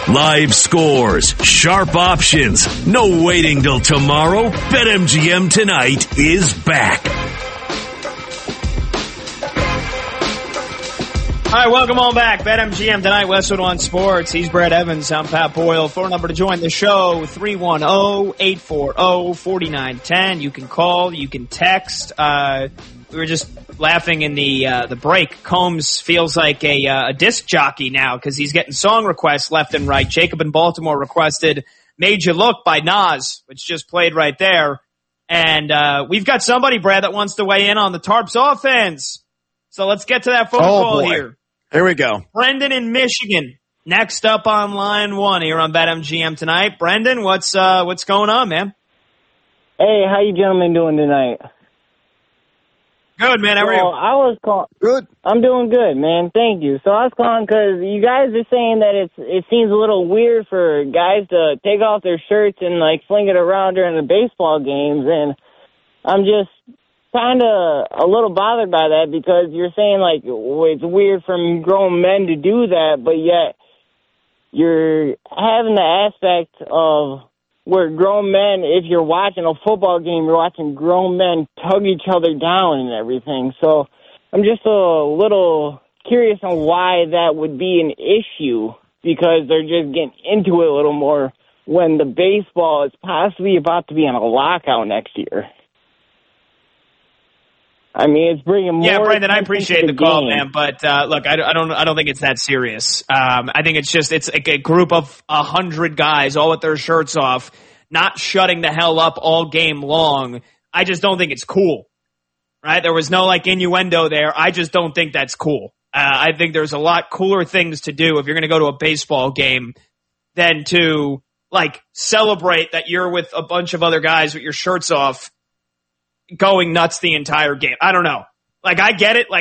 Live scores, sharp options, no waiting till tomorrow. BetMGM Tonight is back. All right, welcome on back. BetMGM Tonight, Westwood One Sports. He's Brett Evans. I'm Pat Boyle. Phone number to join the show, 310-840-4910. You can call, you can text. We were just laughing in the break. Combs feels like a disc jockey now because he's getting song requests left and right. Jacob in Baltimore requested Made You Look by Nas, which just played right there. And we've got somebody, Brad, that wants to weigh in on the Tarps offense. So let's get to that phone call here. Here we go. Brendan in Michigan, next up on line one here on BetMGM Tonight. Brendan, what's going on, man? Hey, how you gentlemen doing tonight? Good, man. How are you? I was calling. Good. I'm doing good, man. Thank you. So I was calling because you guys are saying that it seems a little weird for guys to take off their shirts and like fling it around during the baseball games, and I'm just kind of a little bothered by that because you're saying like it's weird for grown men to do that, but yet you're having the aspect of where grown men, if you're watching a football game, you're watching grown men tug each other down and everything. So I'm just a little curious on why that would be an issue, because they're just getting into it a little more when the baseball is possibly about to be on a lockout next year. I mean, it's bringing more. Yeah, Brendan, I appreciate the call, game. man. But look, I don't think it's that serious. I think it's a group of 100 guys all with their shirts off, not shutting the hell up all game long. I just don't think it's cool. Right? There was no like innuendo there. I just don't think that's cool. I think there's a lot cooler things to do if you're going to go to a baseball game than to like celebrate that you're with a bunch of other guys with your shirts off, going nuts the entire game. I don't know. Like, I get it. Like,